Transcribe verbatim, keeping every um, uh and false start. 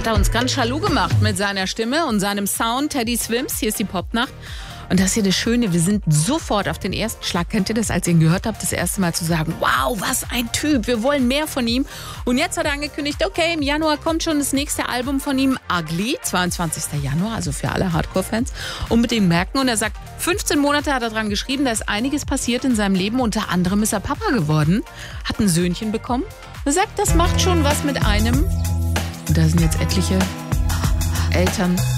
hat er uns ganz jaloux gemacht mit seiner Stimme und seinem Sound. Teddy Swims, hier ist die Popnacht. Und das ist hier das Schöne, wir sind sofort auf den ersten Schlag. Kennt ihr das, als ihr ihn gehört habt, das erste Mal zu sagen, wow, was ein Typ, wir wollen mehr von ihm. Und jetzt hat er angekündigt, okay, im Januar kommt schon das nächste Album von ihm, Ugly, zweiundzwanzigsten Januar, also für alle Hardcore-Fans. Unbedingt merken. Und er sagt, fünfzehn Monate hat er dran geschrieben, da ist einiges passiert in seinem Leben. Unter anderem ist er Papa geworden, hat ein Söhnchen bekommen. Er sagt, das macht schon was mit einem. Und da sind jetzt etliche Eltern